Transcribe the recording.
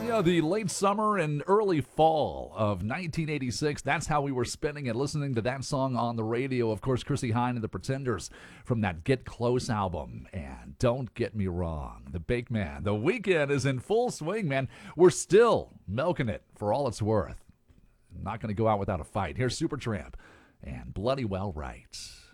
Yeah, the late summer and early fall of 1986. That's how we were spending it, listening to that song on the radio. Of course, Chrissie Hynde and the Pretenders from that Get Close album. And don't get me wrong, the Bake Man, the weekend is in full swing, man. We're still milking it for all it's worth. Not going to go out without a fight. Here's Supertramp and Bloody Well Right.